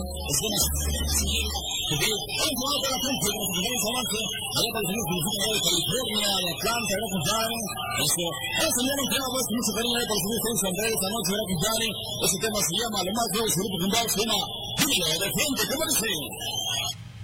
Es que nos... Porque hay una otra gente que nos queremos avance, allá para el señor California, de California, de Atlanta, ¿verdad, compadre? Vamos a enviar un tema más con mucho cariño para el señor Stenson Andrés esta noche, ¿verdad, compadre? Ese tema se llama, lo más nuevo, su grupo fundado se llama Tiro de Frente, ¿cómo dice?